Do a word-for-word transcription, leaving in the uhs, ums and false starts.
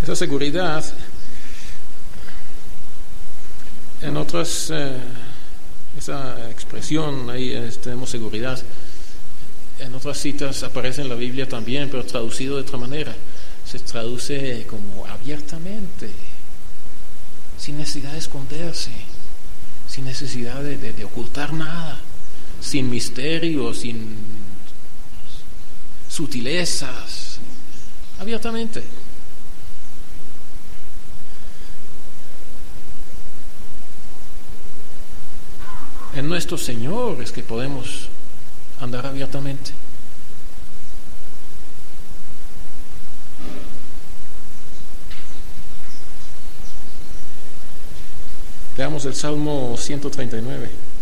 Esa seguridad, en otras, eh, esa expresión ahí es, tenemos seguridad, en otras citas aparece en la Biblia también, pero traducido de otra manera. Se traduce como abiertamente, sin necesidad de esconderse, sin necesidad de, de, de ocultar nada, sin misterio, sin sutilezas, abiertamente. En nuestro Señor es que podemos andar abiertamente. Veamos el Salmo ciento treinta y nueve.